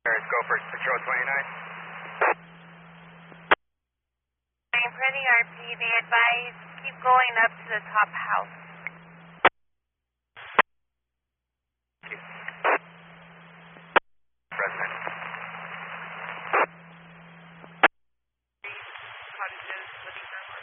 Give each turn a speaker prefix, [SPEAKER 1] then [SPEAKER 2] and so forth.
[SPEAKER 1] Go for Patrol 29.
[SPEAKER 2] I'm printing RP. They advise keep going up to the top house.